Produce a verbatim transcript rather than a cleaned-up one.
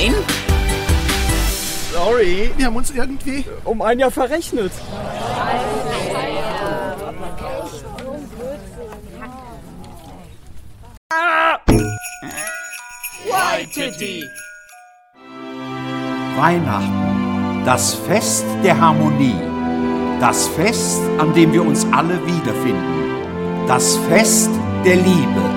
Nein? Sorry, wir haben uns irgendwie um ein Jahr verrechnet. Ah! Waititi. Weihnachten, das Fest der Harmonie, das Fest, an dem wir uns alle wiederfinden, das Fest der Liebe.